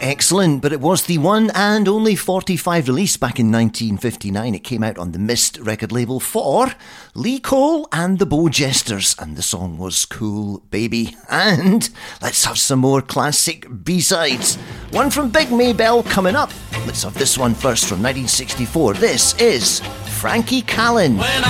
excellent, but it was the one and only 45 release back in 1959. It came out on the Mist record label for Lee Cole and the Bow Jesters, and the song was Cool Baby. And let's have some more classic B-sides. One from Big Maybelle coming up. Let's have this one first from 1964. This is Frankie Callen.